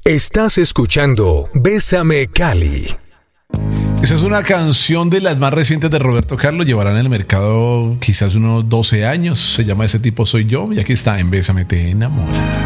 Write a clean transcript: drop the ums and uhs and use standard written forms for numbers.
Estás escuchando Bésame Cali. Esa es una canción de las más recientes de Roberto Carlos. Llevará en el mercado quizás unos 12 años. Se llama Ese tipo soy yo. Y aquí está en Bésame te enamora.